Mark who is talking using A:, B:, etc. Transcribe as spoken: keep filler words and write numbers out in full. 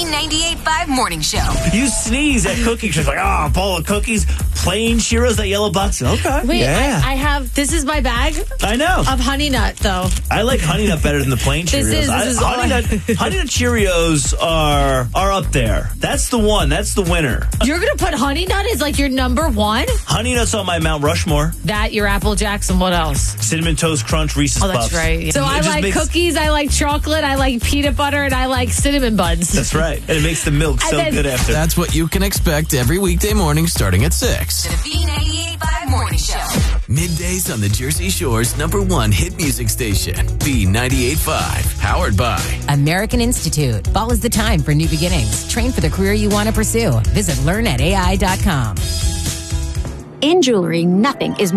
A: B ninety-eight point five Morning Show.
B: You sneeze at cookies. She's like, oh, a bowl of cookies, plain Cheerios, that yellow box. Okay.
C: Wait,
B: yeah.
C: I, I have, this is my bag
B: I know.
C: of Honey Nut, though.
B: I like Honey Nut better than the plain Cheerios.
C: This is, this
B: I,
C: is
B: Honey, Nut, Honey Nut Cheerios are are up there. That's the one. That's the winner.
C: You're going to put Honey Nut as like your number one?
B: Honey Nut's on my Mount Rushmore.
C: That, your Apple Jacks, and what else?
B: Cinnamon Toast Crunch, Reese's
C: Oh, that's
B: Puffs.
C: right. So
B: It
C: I
B: just
C: like
B: makes-
C: cookies, I like chocolate, I like peanut butter, and I like cinnamon buns.
B: That's right. And it makes the milk so
C: then-
B: good after.
D: That's what you can expect every weekday morning starting at six.
A: The B ninety-eight point five Morning Show.
D: Middays on the Jersey Shore's number one hit music station, B ninety-eight point five. Powered by
E: American Institute. Fall is the time for new beginnings. Train for the career you want to pursue. Visit learn at A I dot com.
F: In jewelry, nothing is